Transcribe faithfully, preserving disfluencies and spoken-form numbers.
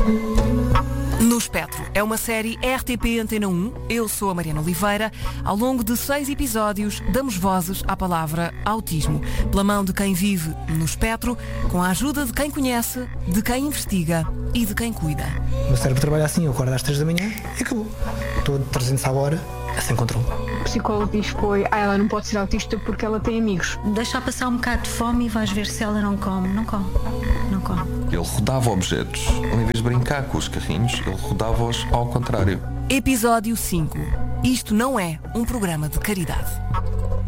No Espectro é uma série R T P Antena um. Eu sou a Mariana Oliveira. Ao longo de seis episódios, damos vozes à palavra autismo, pela mão de quem vive no espectro, com a ajuda de quem conhece, de quem investiga e de quem cuida. O meu cérebro trabalha assim, eu acordo às três da manhã e acabou. Estou de trezentos à hora, sem controle. O psicólogo diz foi, ah, ela não pode ser autista porque ela tem amigos. Deixa passar um bocado de fome e vais ver se ela não come. Não come, não come. Ele rodava objetos. Em vez de brincar com os carrinhos, ele rodava-os ao contrário. Episódio cinco. Isto não é um programa de caridade.